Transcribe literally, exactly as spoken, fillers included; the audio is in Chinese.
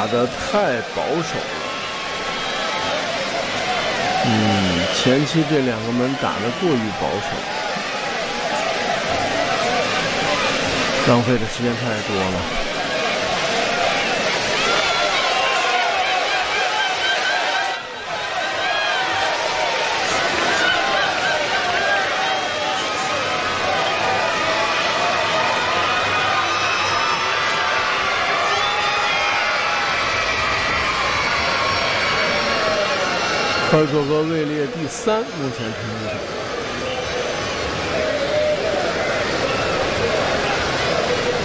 打得太保守了。嗯，前期这两个门打得过于保守，浪费的时间太多了。科索沃位列第三，目前成绩上。